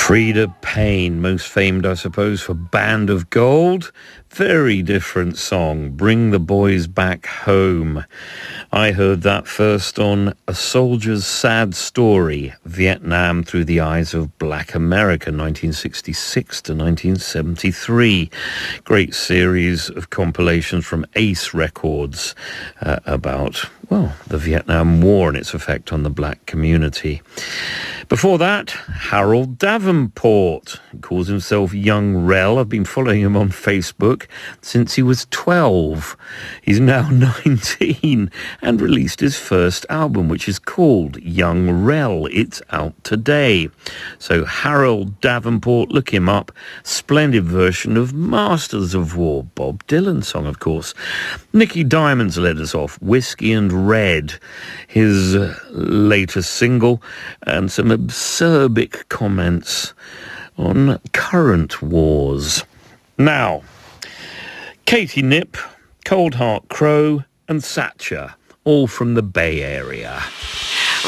Freda Payne, most famed, I suppose, for Band of Gold. Very different song, Bring the Boys Back Home. I heard that first on A Soldier's Sad Story, Vietnam Through the Eyes of Black America, 1966 to 1973. Great series of compilations from Ace Records about, well, the Vietnam War and its effect on the black community. Before that, Harold Davenport. He calls himself Young Rel. I've been following him on Facebook since he was 12. He's now 19 and released his first album, which is called Young Rel. It's out today. So Harold Davenport, look him up. Splendid version of Masters of War, Bob Dylan song, of course. Nicky Diamonds led us off, Whiskey and Red, his latest single, and some acerbic comments on current wars. Now, Katie Knipp, Cold Heart Crow and Satcher, all from the Bay Area.